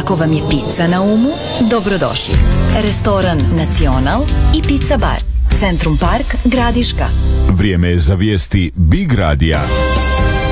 Ako vam je pizza na umu, dobrodošli. Restoran Nacional i Pizza Bar. Centrum Park, Gradiška. Vrijeme je za vijesti Big Radija.